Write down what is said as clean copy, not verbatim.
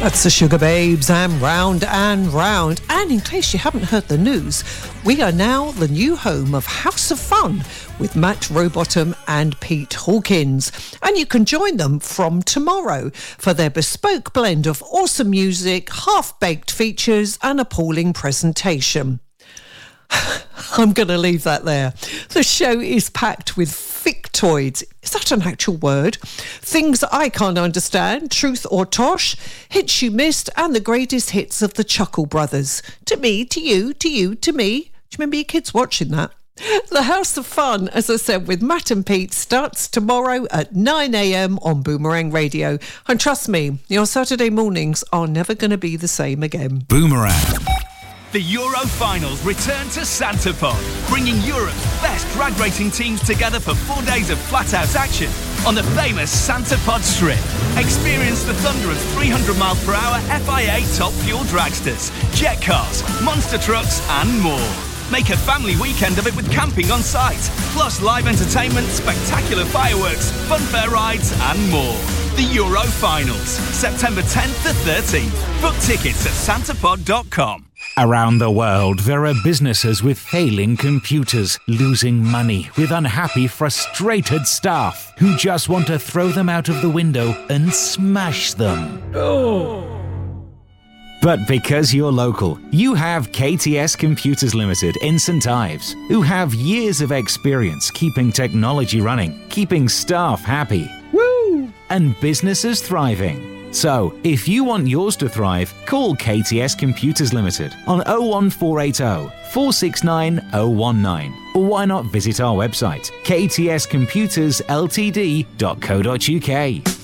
That's the Sugar Babes and Round and Round. And in case you haven't heard the news, we are now the new home of House of Fun with Matt Rowbottom and Pete Hawkins. And you can join them from tomorrow for their bespoke blend of awesome music, half-baked features and appalling presentation. I'm going to leave that there. The show is packed with factoids. Is that an actual word? Things I can't understand, truth or tosh, hits you missed, and the greatest hits of the Chuckle Brothers. To me, to you, to you, to me. Do you remember your kids watching that? The House of Fun, as I said, with Matt and Pete, starts tomorrow at 9 a.m. on Boomerang Radio. And trust me, your Saturday mornings are never going to be the same again. Boomerang. The Euro Finals return to Santapod, bringing Europe's best drag racing teams together for 4 days of flat-out action on the famous Santapod Strip. Experience the thunder of 300-mile-per-hour FIA top fuel dragsters, jet cars, monster trucks and more. Make a family weekend of it with camping on site, plus live entertainment, spectacular fireworks, funfair rides and more. The Euro Finals, September 10th to 13th. Book tickets at santapod.com. Around the world, there are businesses with failing computers, losing money, with unhappy, frustrated staff who just want to throw them out of the window and smash them. But because you're local, you have KTS Computers Limited in St Ives, who have years of experience keeping technology running, keeping staff happy, and businesses thriving. So, if you want yours to thrive, call KTS Computers Limited on 01480 469 019. Or why not visit our website, ktscomputersltd.co.uk.